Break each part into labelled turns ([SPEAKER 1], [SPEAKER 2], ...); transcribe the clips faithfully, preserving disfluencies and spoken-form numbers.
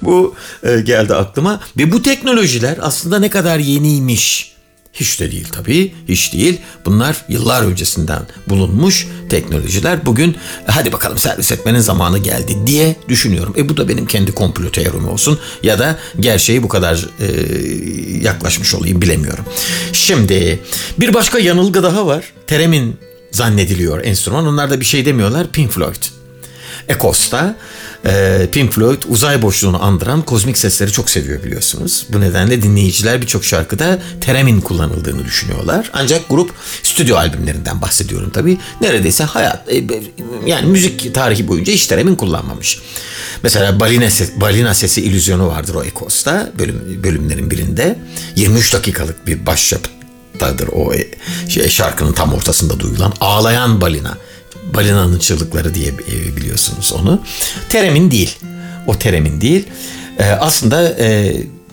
[SPEAKER 1] Bu e, geldi aklıma ve bu teknolojiler aslında ne kadar yeniymiş. Hiç de değil tabii, hiç değil. Bunlar yıllar öncesinden bulunmuş teknolojiler. Bugün hadi bakalım servis etmenin zamanı geldi diye düşünüyorum. E bu da benim kendi komplo teorim olsun ya da gerçeği bu kadar e, yaklaşmış olayım bilemiyorum. Şimdi bir başka yanılgı daha var. Theremin zannediliyor enstrüman. Onlar da bir şey demiyorlar. Pink Floyd. Ekos'ta e, Pink Floyd uzay boşluğunu andıran kozmik sesleri çok seviyor biliyorsunuz. Bu nedenle dinleyiciler birçok şarkıda theremin kullanıldığını düşünüyorlar. Ancak grup stüdyo albümlerinden bahsediyorum tabii. Neredeyse hayat e, yani müzik tarihi boyunca hiç theremin kullanmamış. Mesela balina, ses, balina sesi illüzyonu vardır o Ekos'ta bölüm, bölümlerin birinde. yirmi üç dakikalık bir başyapıttadır o şey, şarkının tam ortasında duyulan ağlayan balina. Balinanın çığlıkları diye biliyorsunuz onu. Theremin değil. O theremin değil. Ee, aslında e,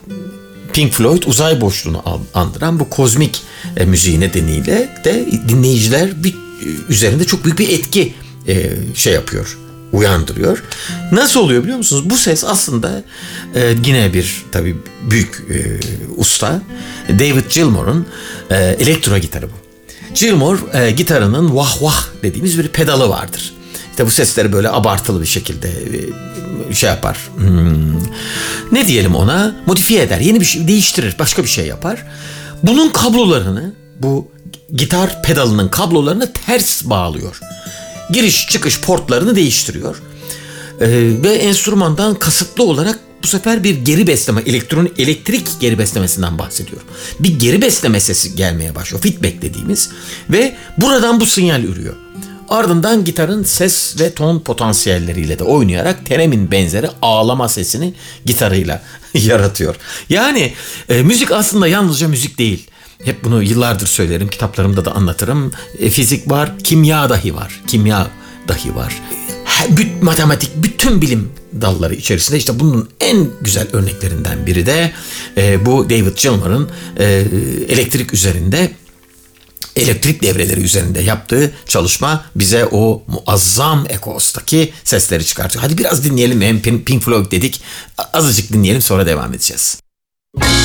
[SPEAKER 1] Pink Floyd uzay boşluğunu andıran bu kozmik e, müziği nedeniyle de dinleyiciler bir, üzerinde çok büyük bir etki e, şey yapıyor. Uyandırıyor. Nasıl oluyor biliyor musunuz? Bu ses aslında e, yine bir tabii büyük e, usta David Gilmour'un e, elektro gitarı bu. Gilmour e, gitarının vah vah dediğimiz bir pedalı vardır. İşte bu sesleri böyle abartılı bir şekilde e, şey yapar. Hmm, ne diyelim ona? Modifiye eder. Yeni bir şey değiştirir. Başka bir şey yapar. Bunun kablolarını, bu gitar pedalının kablolarını ters bağlıyor. Giriş çıkış portlarını değiştiriyor. E, ve enstrümandan kasıtlı olarak bu sefer bir geri besleme, elektron, elektrik geri beslemesinden bahsediyorum. Bir geri besleme sesi gelmeye başlıyor. Feedback dediğimiz. Ve buradan bu sinyal ürüyor. Ardından gitarın ses ve ton potansiyelleriyle de oynayarak theremin benzeri ağlama sesini gitarıyla yaratıyor. Yani e, müzik aslında yalnızca müzik değil. Hep bunu yıllardır söylerim, kitaplarımda da anlatırım. E, fizik var, kimya dahi var. Kimya dahi var. Büt, matematik, bütün bilim dalları içerisinde işte bunun en güzel örneklerinden biri de e, bu David Gilmour'un e, elektrik üzerinde, elektrik devreleri üzerinde yaptığı çalışma bize o muazzam Ekos'taki sesleri çıkartıyor. Hadi biraz dinleyelim. Hem Pink Floyd dedik, azıcık dinleyelim sonra devam edeceğiz.